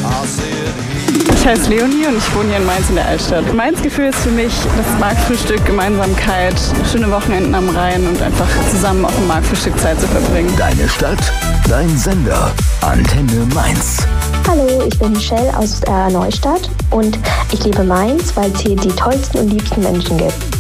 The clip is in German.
Ich heiße Leonie und ich wohne hier in Mainz in der Altstadt. Mainz Gefühl ist für mich das Marktfrühstück, Gemeinsamkeit, schöne Wochenenden am Rhein und einfach zusammen auf dem Marktfrühstück Zeit zu verbringen. Deine Stadt, dein Sender, Antenne Mainz. Hallo, ich bin Michelle aus Neustadt und ich liebe Mainz, weil es hier die tollsten und liebsten Menschen gibt.